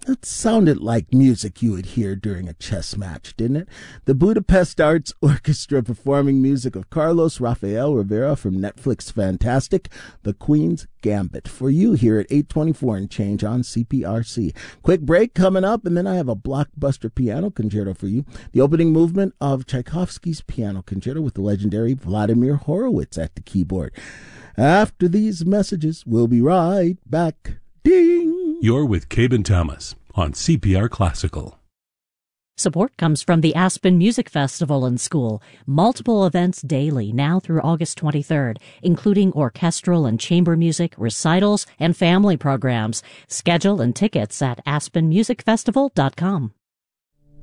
It sounded like music you would hear during a chess match, didn't it? The Budapest Arts Orchestra performing music of Carlos Rafael Rivera from Netflix Fantastic, The Queen's Gambit, for you here at 8:24 and change on CPRC. Quick break coming up, and then I have a blockbuster piano concerto for you. The opening movement of Tchaikovsky's Piano Concerto with the legendary Vladimir Horowitz at the keyboard. After these messages, we'll be right back. Ding! You're with Cabe Thomas on CPR Classical. Support comes from the Aspen Music Festival and School. Multiple events daily now through August 23rd, including orchestral and chamber music, recitals, and family programs. Schedule and tickets at aspenmusicfestival.com.